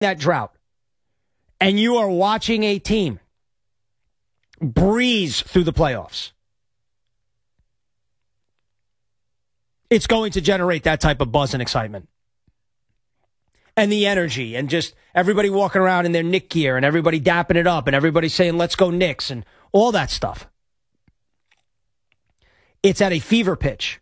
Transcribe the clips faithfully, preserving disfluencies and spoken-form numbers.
that drought, and you are watching a team breeze through the playoffs, it's going to generate that type of buzz and excitement. And the energy, and just everybody walking around in their Knick gear, and everybody dapping it up, and everybody saying, let's go Knicks, and all that stuff. It's at a fever pitch.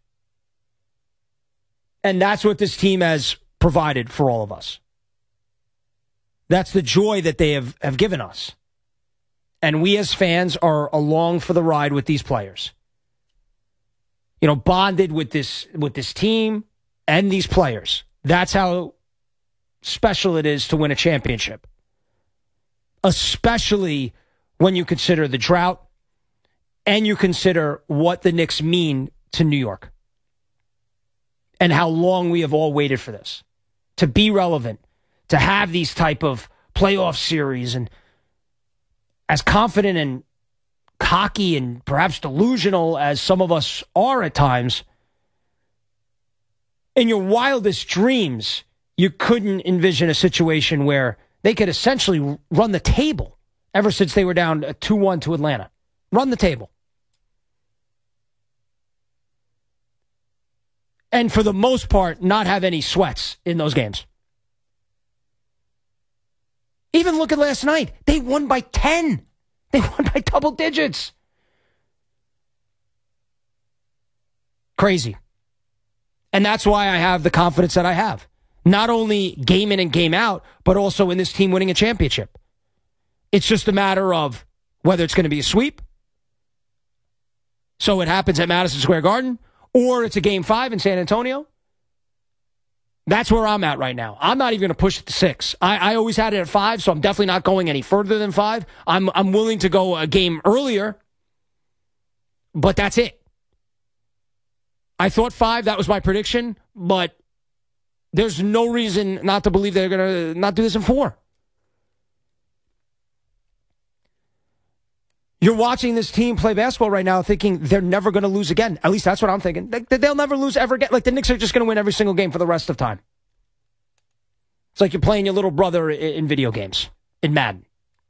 And that's what this team has provided for all of us. That's the joy that they have, have given us. And we as fans are along for the ride with these players. You know, bonded with this with this team and these players. That's how special it is to win a championship. Especially when you consider the drought and you consider what the Knicks mean to New York. And how long we have all waited for this. To be relevant. To have these type of playoff series. And as confident and cocky and perhaps delusional as some of us are at times, in your wildest dreams, you couldn't envision a situation where they could essentially run the table ever since they were down two one to Atlanta. Run the table. And for the most part, not have any sweats in those games. Even look at last night. They won by ten. They won by double digits. Crazy. And that's why I have the confidence that I have. Not only game in and game out, but also in this team winning a championship. It's just a matter of whether it's going to be a sweep, so it happens at Madison Square Garden, or it's a game five in San Antonio. That's where I'm at right now. I'm not even going to push it to six. I, I always had it at five, so I'm definitely not going any further than five. I'm I'm willing to go a game earlier, but that's it. I thought five, that was my prediction, but there's no reason not to believe they're going to not do this in four. You're watching this team play basketball right now thinking they're never going to lose again. At least that's what I'm thinking. They, they'll never lose ever again. Like the Knicks are just going to win every single game for the rest of time. It's like you're playing your little brother in, in video games, in Madden.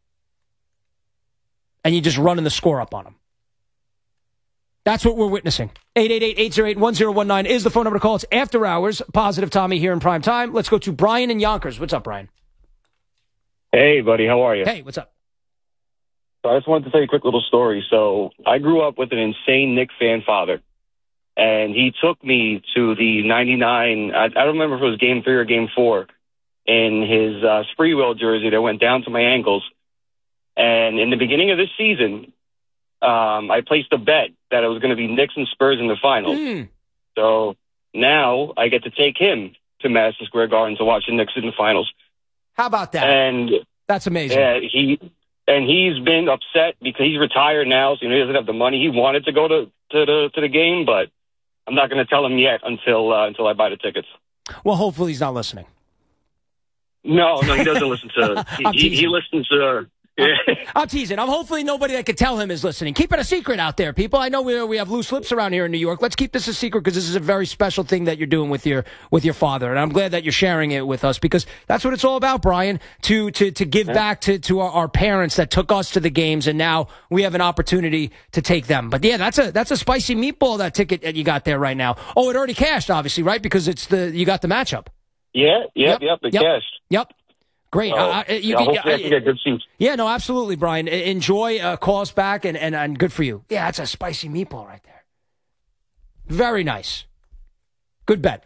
And you're just running the score up on them. That's what we're witnessing. eight eight eight, eight oh eight, one oh one nine is the phone number to call. It's After Hours. Positive Tommy here in prime time. Let's go to Brian in Yonkers. What's up, Brian? Hey, buddy. How are you? Hey, what's up? So I just wanted to tell you a quick little story. So I grew up with an insane Knicks fan father, and he took me to the ninety-nine, I, I don't remember if it was game three or game four, in his uh, Spreewell jersey that went down to my ankles. And in the beginning of this season, um, I placed a bet that it was going to be Knicks and Spurs in the finals. Mm. So now I get to take him to Madison Square Garden to watch the Knicks in the finals. How about that? And that's amazing. Yeah, he... And he's been upset because he's retired now, so you know, he doesn't have the money. He wanted to go to, to the to the game, but I'm not going to tell him yet until uh, until I buy the tickets. Well, hopefully he's not listening. No, no, he doesn't listen to. he, he, he listens to. Yeah. I'm, I'm teasing. I'm hopefully nobody that could tell him is listening. Keep it a secret out there, people. I know we we have loose lips around here in New York. Let's keep this a secret because this is a very special thing that you're doing with your with your father, and I'm glad that you're sharing it with us because that's what it's all about, Brian. To to to give back to to our, our parents that took us to the games, and now we have an opportunity to take them. But yeah, that's a that's a spicy meatball, that ticket that you got there right now. Oh, it already cashed, obviously, right? Because it's the you got the matchup. Yeah, yep, yep, yep it yep, cashed. Yep. Great. Oh, uh, you, yeah, hopefully uh, I can get good seats. Yeah, no, absolutely, Brian. Enjoy, uh, call us back, and, and, and good for you. Yeah, that's a spicy meatball right there. Very nice. Good bet.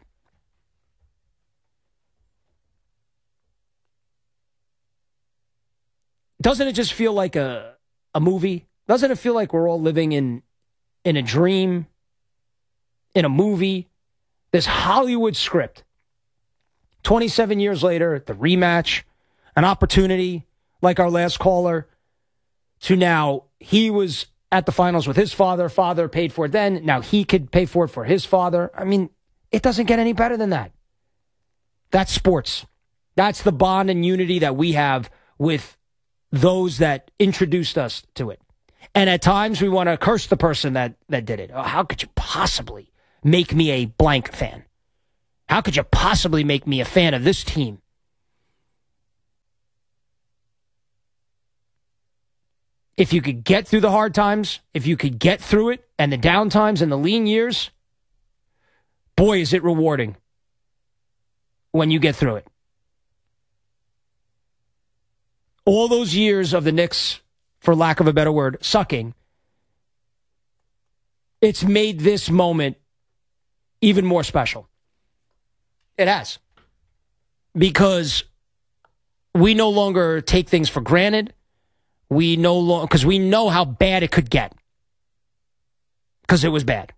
Doesn't it just feel like a a movie? Doesn't it feel like we're all living in in a dream, in a movie? This Hollywood script. twenty-seven years later, the rematch, an opportunity, like our last caller, to now he was at the finals with his father. Father paid for it then. Now he could pay for it for his father. I mean, it doesn't get any better than that. That's sports. That's the bond and unity that we have with those that introduced us to it. And at times we want to curse the person that, that did it. Oh, how could you possibly make me a blank fan? How could you possibly make me a fan of this team? if you could get through the hard times, if you could get through it and the down times and the lean years, boy, is it rewarding when you get through it. All those years of the Knicks, for lack of a better word, sucking, it's made this moment even more special. It has. Because we no longer take things for granted. We no longer, because we know how bad it could get. Because it was bad.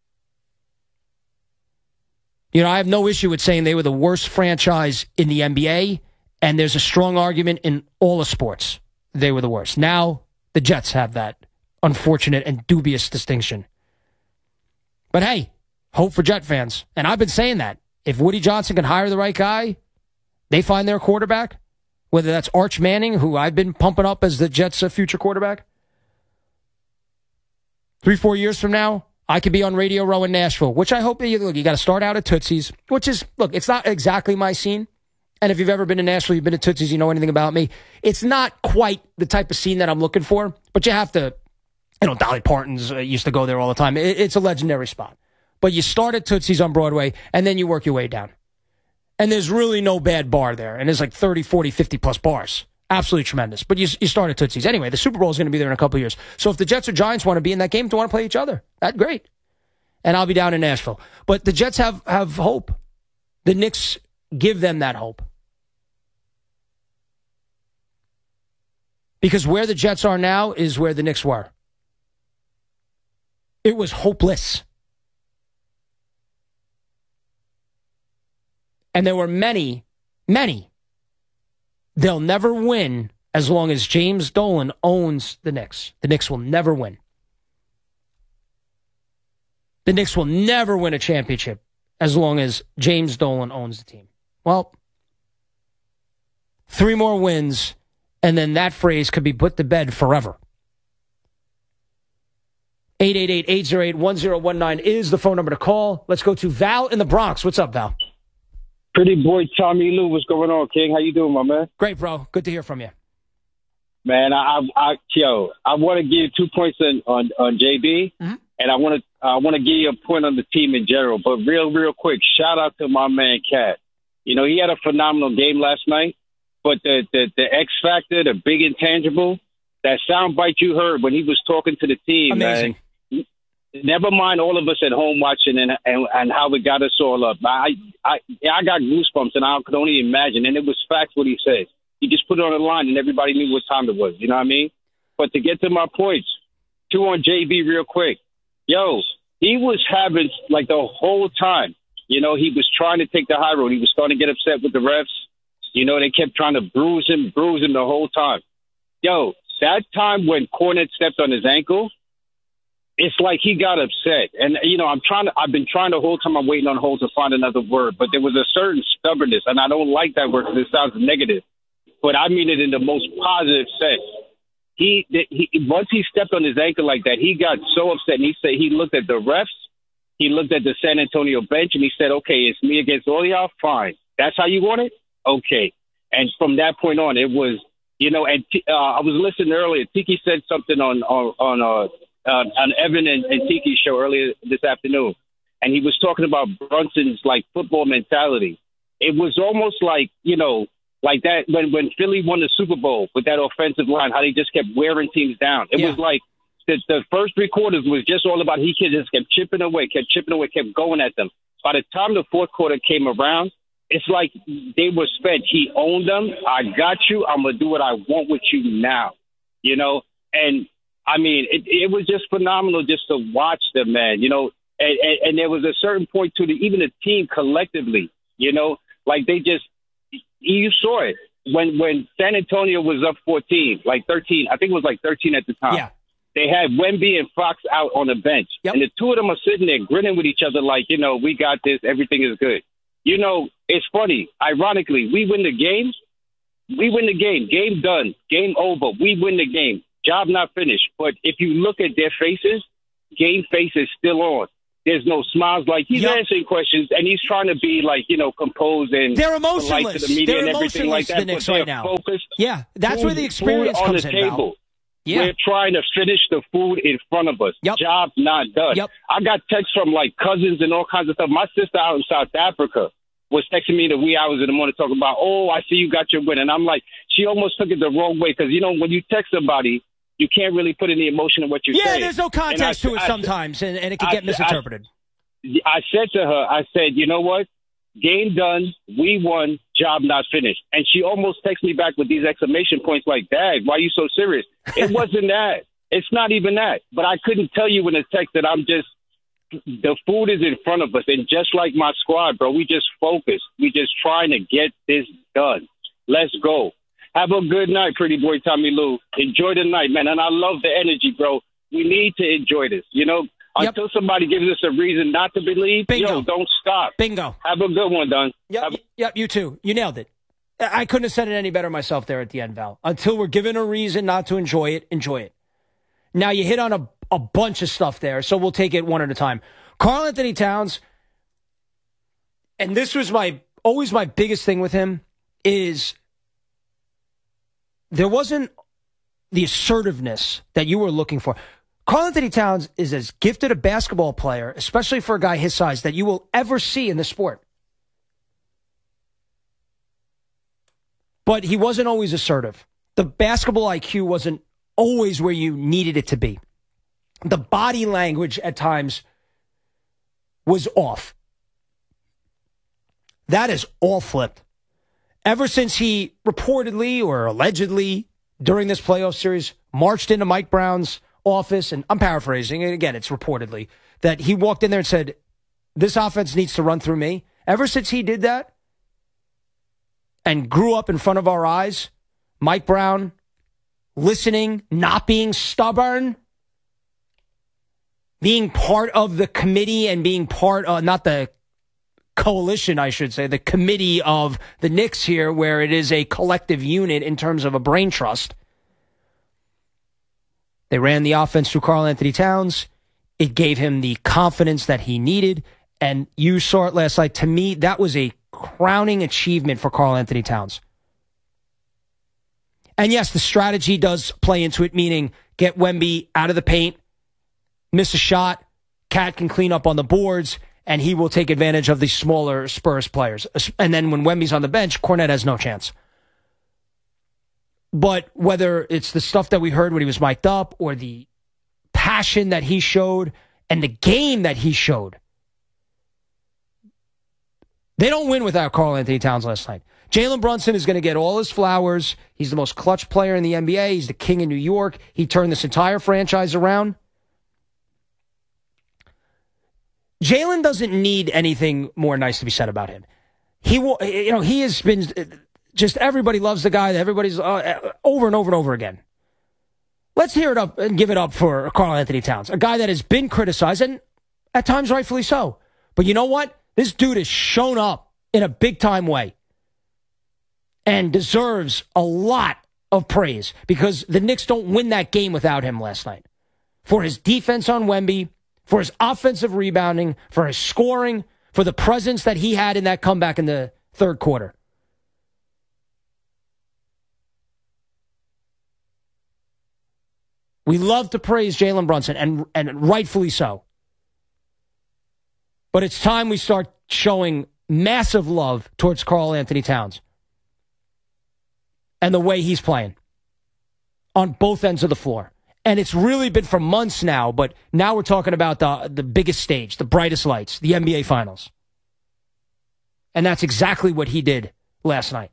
You know, I have no issue with saying they were the worst franchise in the N B A, and there's a strong argument in all the sports. They were the worst. Now, the Jets have that unfortunate and dubious distinction. But hey, hope for Jet fans. And I've been saying that. If Woody Johnson can hire the right guy, they find their quarterback, whether that's Arch Manning, who I've been pumping up as the Jets' future quarterback. Three, four years from now, I could be on Radio Row in Nashville, which I hope, look, you got to start out at Tootsie's, which is, look, it's not exactly my scene. And if you've ever been to Nashville, you've been to Tootsie's, you know anything about me. It's not quite the type of scene that I'm looking for, but you have to, you know, Dolly Parton's uh, used to go there all the time. It, it's a legendary spot. But you start at Tootsie's on Broadway, and then you work your way down. And there's really no bad bar there. And there's like thirty, forty, fifty plus bars. Absolutely tremendous. But you, you start at Tootsie's. Anyway, the Super Bowl is going to be there in a couple of years. So if the Jets or Giants want to be in that game, they want to play each other. That's great. And I'll be down in Nashville. But the Jets have, have hope. The Knicks give them that hope. Because where the Jets are now is where the Knicks were. It was hopeless. And there were many, many. They'll never win as long as James Dolan owns the Knicks. The Knicks will never win. The Knicks will never win a championship as long as James Dolan owns the team. Well, three more wins, and then that phrase could be put to bed forever. eight eight eight, eight oh eight, one oh one nine is the phone number to call. Let's go to Val in the Bronx. What's up, Val? Pretty boy Tommy Lou, what's going on, King? How you doing, my man? Great, bro. Good to hear from you. Man, I, I, yo, I want to give you two points on on, on J B, mm-hmm. and I want to I want to give you a point on the team in general. But real, real quick, shout out to my man Cat. You know, he had a phenomenal game last night. But the the, the X factor, the big intangible, that sound bite you heard when he was talking to the team, amazing. Man. Never mind all of us at home watching and, and and how it got us all up. I I I got goosebumps and I could only imagine. And it was facts what he said. He just put it on the line and everybody knew what time it was. You know what I mean? But to get to my points, two on J B real quick. Yo, he was having like the whole time. You know, he was trying to take the high road. He was starting to get upset with the refs. You know, they kept trying to bruise him, bruise him the whole time. Yo, that time when Cornette stepped on his ankle. It's like he got upset. And, you know, I'm trying to, I've been trying the whole time. I'm waiting on hold to find another word. But there was a certain stubbornness, and I don't like that word because it sounds negative. But I mean it in the most positive sense. He, he once he stepped on his ankle like that, he got so upset. And he said he looked at the refs. He looked at the San Antonio bench, and he said, okay, it's me against all y'all? Fine. That's how you want it? Okay. And from that point on, it was, you know, and uh, I was listening earlier. Tiki said something on, on, on uh, Uh, on Evan and, and Tiki's show earlier this afternoon, and he was talking about Brunson's like football mentality. It was almost like, you know, like that when, when Philly won the Super Bowl with that offensive line, how they just kept wearing teams down. It yeah. was like the, the first three quarters was just all about he just kept chipping away, kept chipping away, kept going at them. By the time the fourth quarter came around, it's like they were spent. He owned them. I got you. I'm going to do what I want with you now, you know, and I mean, it, it was just phenomenal just to watch them, man, you know, and, and, and there was a certain point to the, even the team collectively, you know, like they just, you saw it when, when San Antonio was up fourteen, like thirteen, I think it was like thirteen at the time. Yeah. They had Wemby and Fox out on the bench, yep. and the two of them are sitting there grinning with each other like, you know, we got this, everything is good. You know, it's funny. Ironically, we win the game. We win the game. Game done. Game over. We win the game. Job not finished. But if you look at their faces, game face is still on. There's no smiles. Like he's yep. answering questions and he's trying to be like, you know, composed and they're emotionless. To the media they're and everything like that. The Knicks but right now. Focused. Yeah, that's food, where the experience food comes on the in. Table. Val. Yeah. We're trying to finish the food in front of us. Yep. Job not done. Yep. I got texts from like cousins and all kinds of stuff. My sister out in South Africa was texting me the wee hours in the morning talking about, oh, I see you got your win. And I'm like, she almost took it the wrong way because, you know, when you text somebody, you can't really put any emotion in what you're yeah, saying. Yeah, there's no context I, to it I, sometimes, and, and it can I, get misinterpreted. I, I said to her, I said, you know what? Game done. We won. Job not finished. And she almost texted me back with these exclamation points like, Dad, why are you so serious? It wasn't that. It's not even that. But I couldn't tell you in a text that I'm just, the food is in front of us. And just like my squad, bro, we just focus. We just trying to get this done. Let's go. Have a good night, pretty boy Tommy Lou. Enjoy the night, man. And I love the energy, bro. We need to enjoy this, you know? Yep. Until somebody gives us a reason not to believe, Bingo. yo, don't stop. Bingo. Have a good one, Don. Yep, a- yep, you too. You nailed it. I couldn't have said it any better myself there at the end, Val. Until we're given a reason not to enjoy it, enjoy it. Now, you hit on a, a bunch of stuff there, so we'll take it one at a time. Karl Anthony Towns, and this was my always my biggest thing with him, is there wasn't the assertiveness that you were looking for. Karl Anthony Towns is as gifted a basketball player, especially for a guy his size, that you will ever see in the sport. But he wasn't always assertive. The basketball I Q wasn't always where you needed it to be. The body language at times was off. That is all flipped. Ever since he reportedly or allegedly during this playoff series marched into Mike Brown's office, and I'm paraphrasing, and again, it's reportedly, that he walked in there and said, this offense needs to run through me. Ever since he did that and grew up in front of our eyes, Mike Brown listening, not being stubborn, being part of the committee and being part of, not the coalition, I should say, the committee of the Knicks here, where it is a collective unit in terms of a brain trust. They ran the offense through Karl Anthony Towns. It gave him the confidence that he needed. And you saw it last night. To me, that was a crowning achievement for Karl Anthony Towns. And yes, the strategy does play into it, meaning get Wemby out of the paint, miss a shot, Cat can clean up on the boards, and he will take advantage of the smaller Spurs players. And then when Wemby's on the bench, Kornet has no chance. But whether it's the stuff that we heard when he was mic'd up or the passion that he showed and the game that he showed, they don't win without Karl Anthony Towns last night. Jalen Brunson is going to get all his flowers. He's the most clutch player in the N B A. He's the king in New York. He turned this entire franchise around. Jalen doesn't need anything more nice to be said about him. He will, you know, he has been just, everybody loves the guy. Everybody's uh, over and over and over again. Let's hear it up and give it up for Karl Anthony Towns, a guy that has been criticized and at times rightfully so. But you know what? This dude has shown up in a big time way and deserves a lot of praise because the Knicks don't win that game without him last night. For his defense on Wemby, for his offensive rebounding, for his scoring, for the presence that he had in that comeback in the third quarter. We love to praise Jalen Brunson, and, and rightfully so. But it's time we start showing massive love towards Karl Anthony Towns and the way he's playing on both ends of the floor. And it's really been for months now, but now we're talking about the, the biggest stage, the brightest lights, the N B A Finals. And that's exactly what he did last night.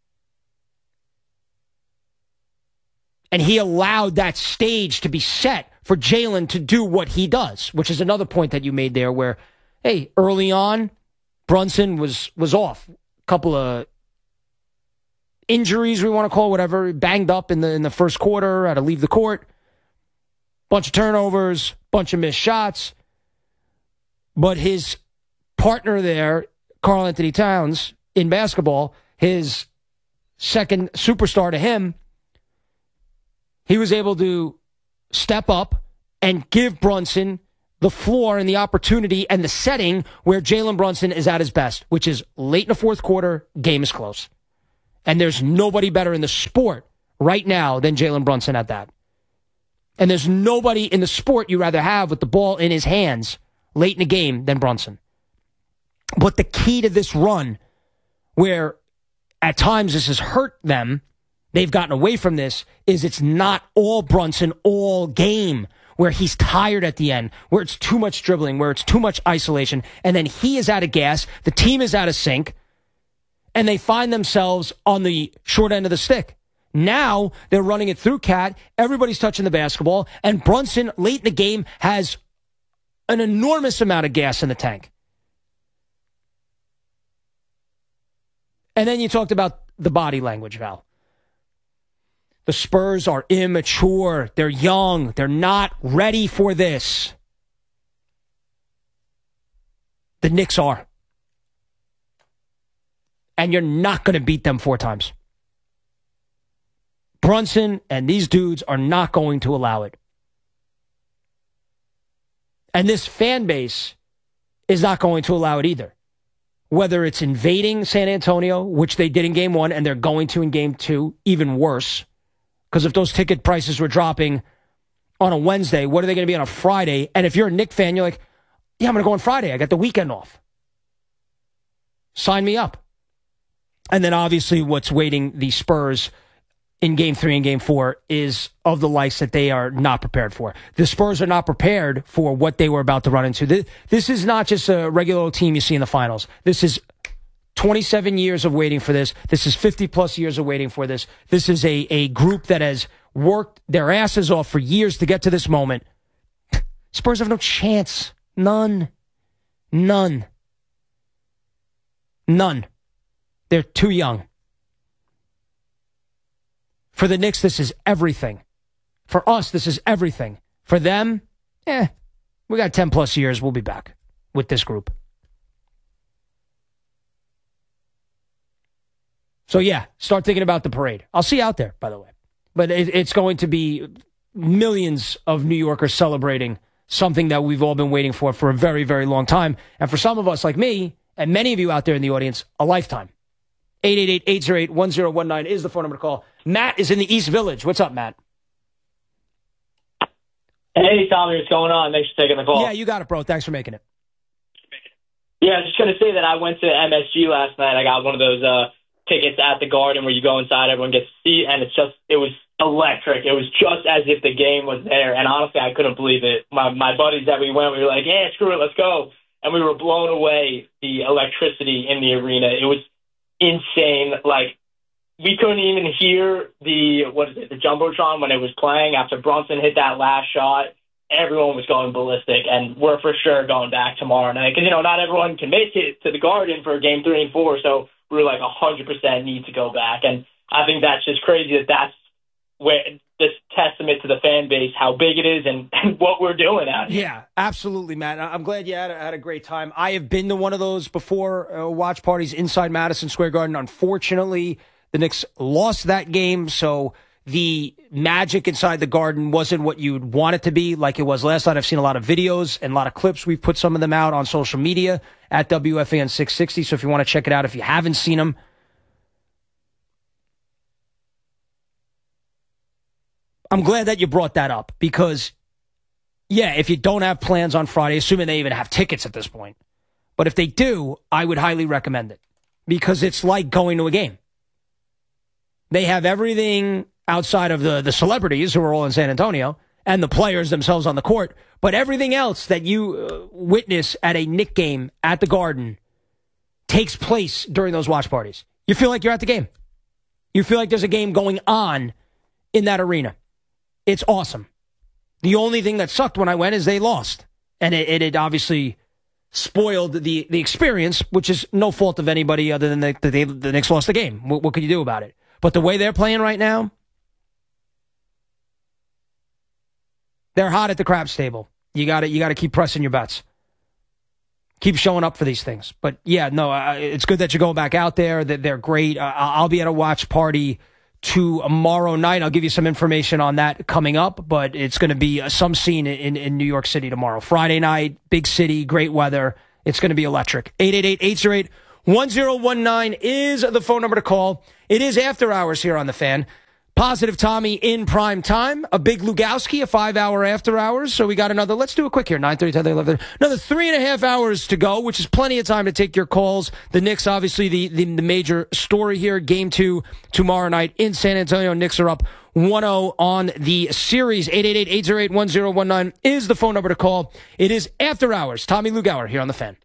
And he allowed that stage to be set for Jalen to do what he does, which is another point that you made there where, hey, early on, Brunson was, was off. A couple of injuries, we want to call it, whatever, banged up in the in the first quarter, had to leave the court. Bunch of turnovers, bunch of missed shots. But his partner there, Karl Anthony Towns, in basketball, his second superstar to him, he was able to step up and give Brunson the floor and the opportunity and the setting where Jalen Brunson is at his best, which is late in the fourth quarter, game is close. And there's nobody better in the sport right now than Jalen Brunson at that. And there's nobody in the sport you'd rather have with the ball in his hands late in the game than Brunson. But the key to this run, where at times this has hurt them, they've gotten away from this, is it's not all Brunson all game, where he's tired at the end, where it's too much dribbling, where it's too much isolation, and then he is out of gas, the team is out of sync, and they find themselves on the short end of the stick. Now they're running it through Cat, everybody's touching the basketball, and Brunson, late in the game, has an enormous amount of gas in the tank. And then you talked about the body language, Val. The Spurs are immature. They're young. They're not ready for this. The Knicks are. And you're not going to beat them four times. Brunson and these dudes are not going to allow it. And this fan base is not going to allow it either. Whether it's invading San Antonio, which they did in game one, and they're going to in game two, even worse. Because if those ticket prices were dropping on a Wednesday, what are they going to be on a Friday? And if you're a Knicks fan, you're like, yeah, I'm going to go on Friday. I got the weekend off. Sign me up. And then obviously what's waiting the Spurs in game three and game four is of the likes that they are not prepared for. The Spurs are not prepared for what they were about to run into. This is not just a regular old team you see in the finals. This is twenty-seven years of waiting for this. This is fifty plus years of waiting for this. This is a, a group that has worked their asses off for years to get to this moment. Spurs have no chance. None. None. None. They're too young. For the Knicks, this is everything. For us, this is everything. For them, eh, we got ten plus years. We'll be back with this group. So, yeah, start thinking about the parade. I'll see you out there, by the way. But it, it's going to be millions of New Yorkers celebrating something that we've all been waiting for for a very, very long time. And for some of us like me, and many of you out there in the audience, a lifetime. eight eight eight, eight oh eight, one oh one nine is the phone number to call. Matt is in the East Village. What's up, Matt? Hey, Tommy, what's going on? Thanks for taking the call. Yeah, you got it, bro. Thanks for making it. Yeah, I was just going to say that I went to M S G last night. I got one of those uh, tickets at the Garden where you go inside, everyone gets a seat, and it's just, it was electric. It was just as if the game was there, and honestly, I couldn't believe it. My, my buddies that we went, we were like, yeah, screw it, let's go. And we were blown away, the electricity in the arena. It was insane. Like, we couldn't even hear the, what is it, the Jumbotron when it was playing. After Brunson hit that last shot, everyone was going ballistic, and we're for sure going back tomorrow night. Because, you know, not everyone can make it to the Garden for game three and four, so we were like one hundred percent need to go back. And I think that's just crazy that that's where this testament to the fan base, how big it is and, and what we're doing out here. Yeah, absolutely, Matt. I'm glad you had a, had a great time. I have been to one of those before, uh, watch parties inside Madison Square Garden. Unfortunately, the Knicks lost that game, so the magic inside the Garden wasn't what you'd want it to be like it was last night. I've seen a lot of videos and a lot of clips. We've put some of them out on social media at W F A N six sixty, so if you want to check it out, if you haven't seen them. I'm glad that you brought that up because, yeah, if you don't have plans on Friday, assuming they even have tickets at this point, but if they do, I would highly recommend it because it's like going to a game. They have everything outside of the, the celebrities who are all in San Antonio and the players themselves on the court, but everything else that you uh, witness at a Knick game at the Garden takes place during those watch parties. You feel like you're at the game. You feel like there's a game going on in that arena. It's awesome. The only thing that sucked when I went is they lost. And it, it, it obviously spoiled the, the experience, which is no fault of anybody other than the, the, the Knicks lost the game. What, what could you do about it? But the way they're playing right now, they're hot at the craps table. You got to you got to keep pressing your bets. Keep showing up for these things. But, yeah, no, uh, it's good that you're going back out there. That they're great. Uh, I'll be at a watch party tomorrow night. I'll give you some information on that coming up, but it's going to be uh, some scene in, in New York City tomorrow. Friday night, big city, great weather. It's going to be electric. eight eight eight, eight oh eight, one oh one nine is the phone number to call. It is after hours here on The Fan. Positive Tommy in prime time. A big Lugowski, a five-hour after hours. So we got another, let's do it quick here, nine thirty, ten, eleven, another three and a half hours to go, which is plenty of time to take your calls. The Knicks, obviously, the, the, the major story here. Game two tomorrow night in San Antonio. Knicks are up one oh on the series. eight eight eight, eight oh eight, one oh one nine is the phone number to call. It is After Hours. Tommy Lugauer here on The Fan.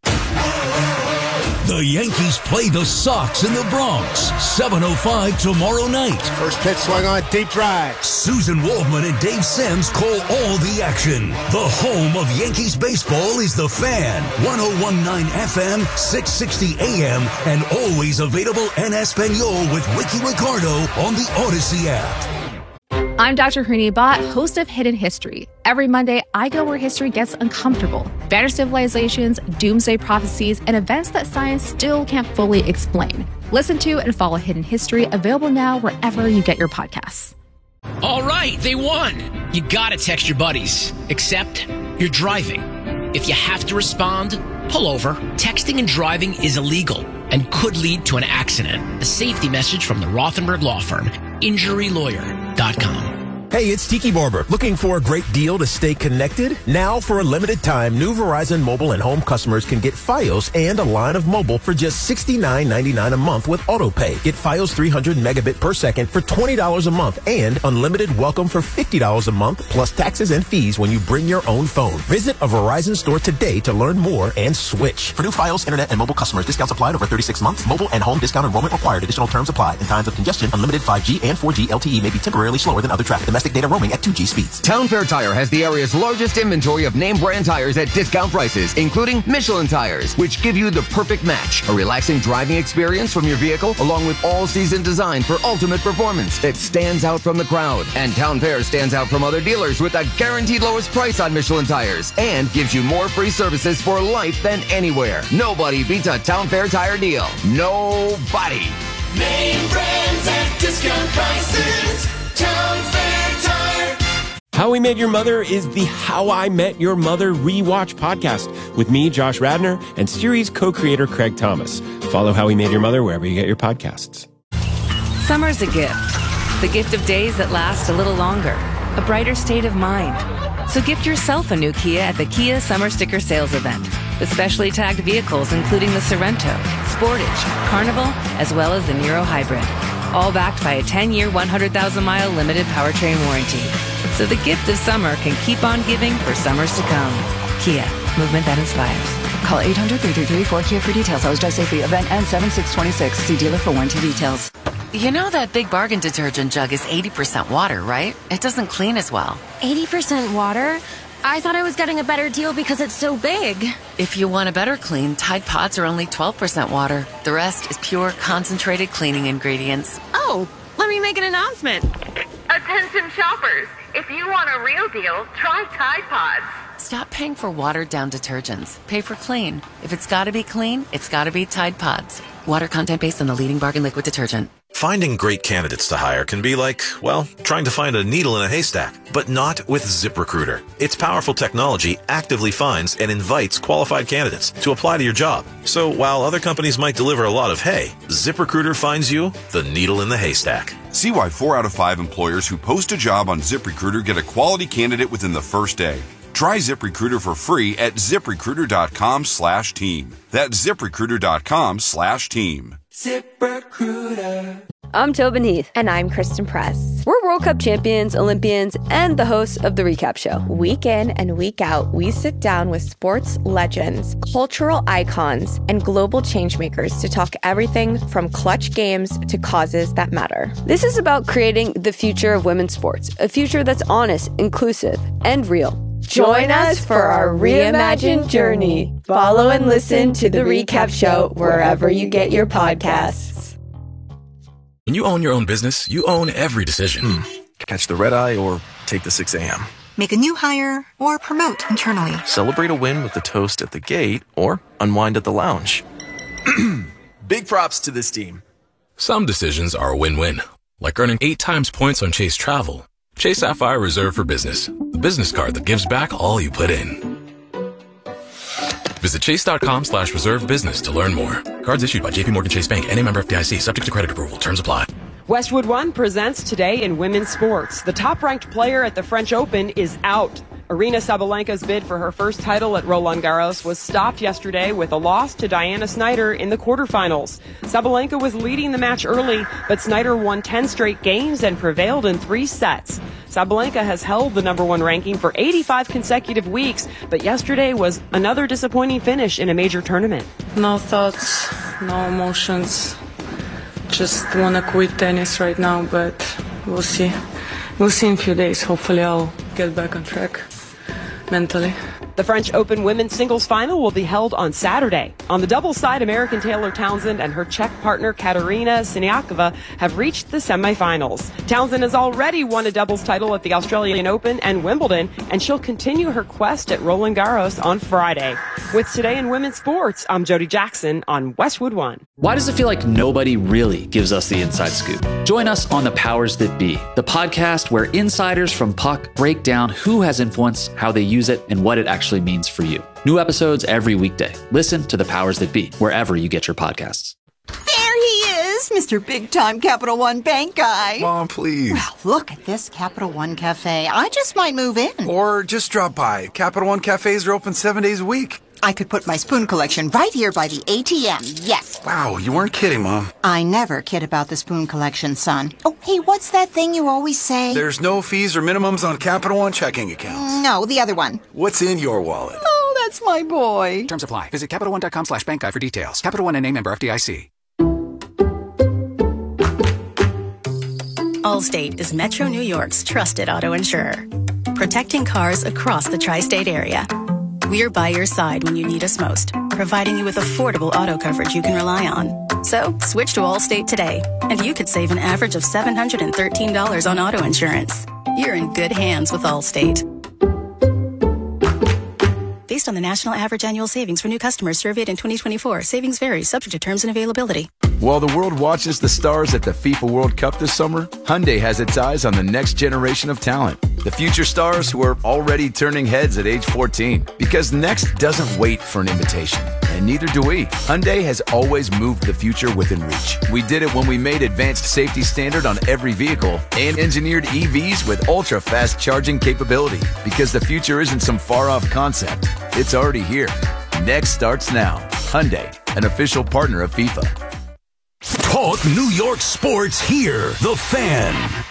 The Yankees play the Sox in the Bronx. seven oh five tomorrow night. First pitch swung on, deep drive. Susan Waldman and Dave Sims call all the action. The home of Yankees baseball is The Fan. one oh one point nine F M, six sixty A M, and always available en Espanol with Ricky Ricardo on the Odyssey app. I'm Doctor Hrini Bhatt, host of Hidden History. Every Monday, I go where history gets uncomfortable. Vanished civilizations, doomsday prophecies, and events that science still can't fully explain. Listen to and follow Hidden History, available now wherever you get your podcasts. All right, they won. You gotta text your buddies, except you're driving. If you have to respond, pull over. Texting and driving is illegal and could lead to an accident. A safety message from the Rothenberg Law Firm, injury lawyer dot com. Hey, it's Tiki Barber. Looking for a great deal to stay connected? Now, for a limited time, new Verizon mobile and home customers can get Fios and a line of mobile for just sixty-nine ninety-nine a month with AutoPay. Get Fios three hundred megabit per second for twenty dollars a month and unlimited welcome for fifty dollars a month plus taxes and fees when you bring your own phone. Visit a Verizon store today to learn more and switch. For new Fios, internet, and mobile customers, discounts applied over thirty-six months. Mobile and home discount enrollment required. Additional terms apply. In times of congestion, unlimited five G and four G L T E may be temporarily slower than other traffic. Domestic data roaming at two G speeds. Town Fair Tire has the area's largest inventory of name brand tires at discount prices, including Michelin tires, which give you the perfect match. A relaxing driving experience from your vehicle, along with all-season design for ultimate performance that stands out from the crowd. And Town Fair stands out from other dealers with a guaranteed lowest price on Michelin tires and gives you more free services for life than anywhere. Nobody beats a Town Fair Tire deal. Nobody. Name brands at discount prices. Town Fair Tire. How We Met Your Mother is the How I Met Your Mother rewatch podcast with me, Josh Radnor, and series co-creator Craig Thomas. Follow How We Met Your Mother wherever you get your podcasts. Summer's a gift. The gift of days that last a little longer. A brighter state of mind. So gift yourself a new Kia at the Kia Summer Sticker Sales Event. With specially tagged vehicles including the Sorento, Sportage, Carnival, as well as the Niro Hybrid. All backed by a ten-year, one hundred thousand mile limited powertrain warranty. So the gift of summer can keep on giving for summers to come. Kia, movement that inspires. Call eight hundred, three three three, four Kia for details. Always drive safely. Event ends seven six twenty-six. See dealer for warranty details. You know that Big Bargain detergent jug is eighty percent water, right? It doesn't clean as well. eighty percent water? I thought I was getting a better deal because it's so big. If you want a better clean, Tide Pods are only twelve percent water. The rest is pure, concentrated cleaning ingredients. Oh, let me make an announcement. Attention shoppers, if you want a real deal, try Tide Pods. Stop paying for watered-down detergents. Pay for clean. If it's gotta be clean, it's gotta be Tide Pods. Water content based on the leading bargain liquid detergent. Finding great candidates to hire can be like, well, trying to find a needle in a haystack, but not with ZipRecruiter. Its powerful technology actively finds and invites qualified candidates to apply to your job. So while other companies might deliver a lot of hay, ZipRecruiter finds you the needle in the haystack. See why four out of five employers who post a job on ZipRecruiter get a quality candidate within the first day. Try ZipRecruiter for free at ZipRecruiter.com slash team. That's ZipRecruiter.com slash team. ZipRecruiter. I'm Tobin Heath. And I'm Kristen Press. We're World Cup champions, Olympians, and the hosts of The Recap Show. Week in and week out, we sit down with sports legends, cultural icons, and global changemakers to talk everything from clutch games to causes that matter. This is about creating the future of women's sports, a future that's honest, inclusive, and real. Join us for our reimagined journey. Follow and listen to The Recap Show wherever you get your podcasts. When you own your own business, you own every decision. Hmm. Catch the red eye or take the six a.m. Make a new hire or promote internally. Celebrate a win with the toast at the gate or unwind at the lounge. Big props to this team. Some decisions are a win-win, like earning eight times points on Chase Travel. Chase Sapphire Reserve for Business, the business card that gives back all you put in. Visit chase.com slash reserve business to learn more. Cards issued by J P Morgan Chase Bank and a member F D I C, subject to credit approval. Terms apply. Westwood One presents Today in Women's Sports. The top-ranked player at the French Open is out. Aryna Sabalenka's bid for her first title at Roland Garros was stopped yesterday with a loss to Diana Snyder in the quarterfinals. Sabalenka was leading the match early, but Snyder won ten straight games and prevailed in three sets. Sabalenka has held the number one ranking for eighty-five consecutive weeks, but yesterday was another disappointing finish in a major tournament. No thoughts, no emotions. Just want to quit tennis right now, but we'll see. We'll see in a few days. Hopefully I'll get back on track mentally. The French Open women's singles final will be held on Saturday. On the doubles side, American Taylor Townsend and her Czech partner Katerina Siniakova have reached the semifinals. Townsend has already won a doubles title at the Australian Open and Wimbledon, and she'll continue her quest at Roland Garros on Friday. With Today in Women's Sports, I'm Jody Jackson on Westwood One. Why does it feel like nobody really gives us the inside scoop? Join us on The Powers That Be, the podcast where insiders from Puck break down who has influence, how they use it, and what it actually means for you. New episodes every weekday. Listen to The Powers That Be, wherever you get your podcasts. There he is, Mister Big-Time Capital One Bank guy. Mom, please. Well, look at this Capital One Cafe. I just might move in. Or just drop by. Capital One Cafes are open seven days a week. I could put my spoon collection right here by the A T M, yes. Wow, you weren't kidding, Mom. I never kid about the spoon collection, son. Oh, hey, what's that thing you always say? There's no fees or minimums on Capital One checking accounts. No, the other one. What's in your wallet? Oh, that's my boy. Terms apply. Visit Capital One dot com slash bank guide for details. Capital One N A member F D I C. Allstate is Metro New York's trusted auto insurer, protecting cars across the tri-state area. We're by your side when you need us most, providing you with affordable auto coverage you can rely on. So, switch to Allstate today, and you could save an average of seven hundred thirteen dollars on auto insurance. You're in good hands with Allstate. Based on the national average annual savings for new customers surveyed in twenty twenty-four, savings vary, subject to terms and availability. While the world watches the stars at the FIFA World Cup this summer, Hyundai has its eyes on the next generation of talent. The future stars who are already turning heads at age fourteen. Because next doesn't wait for an invitation. And neither do we. Hyundai has always moved the future within reach. We did it when we made advanced safety standard on every vehicle and engineered E Vs with ultra-fast charging capability. Because the future isn't some far-off concept. It's already here. Next starts now. Hyundai, an official partner of FIFA. Talk New York sports here. The Fan.